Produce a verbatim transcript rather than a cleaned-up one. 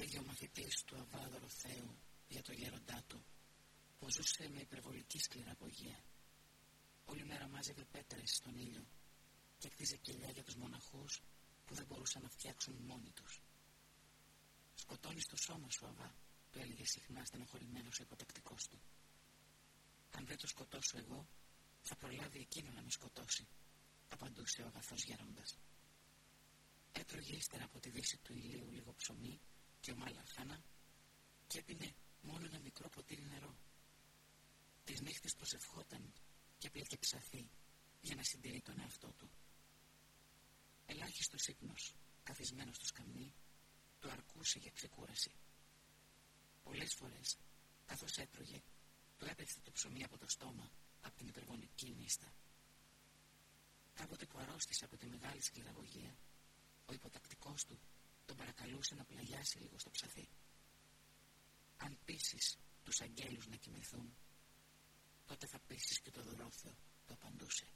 έλεγε ο μαθητής του Αβά Δωροθέου για το γέροντά του, που ζούσε με υπερβολική σκληραγωγία. Όλη μέρα μάζευε πέτρες στον ήλιο και κτίζε κελιά για τους μοναχούς που δεν μπορούσαν να φτιάξουν μόνοι τους. «Σκοτώνεις το σώμα σου, Αβά», του έλεγε συχνά στενοχωρημένος ο υποτακτικός του. «Αν δεν το σκοτώσω εγώ, θα προλάβει εκείνο να με σκοτώσει», απαντούσε ο αγαθός γέροντας. Έτρωγε ύστερα από τη δύση του ηλίου λίγο ψωμί και ομάλα χάνα και έπινε μόνο ένα μικρό ποτήρι νερό. Τις νύχτες προσευχόταν και πλέκε ψαθί για να συντηρεί τον εαυτό του. Ελάχιστος ύπνος, καθισμένος στο σκαμνί, του αρκούσε για ξεκούραση. Πολλές φορές, καθώς έτρωγε, του έπεφτε το ψωμί από το στόμα από την υπερβολική νύστα. Κάποτε που αρρώστησε από τη μεγάλη σκληραγωγία, ο υποτακτικός του τον παρακαλούσε να πλαγιάσει λίγο στο ψαθί. «Αν πείσεις τους αγγέλους να κοιμηθούν, τότε θα πείσεις και το Δωρόθεο», του απαντούσε.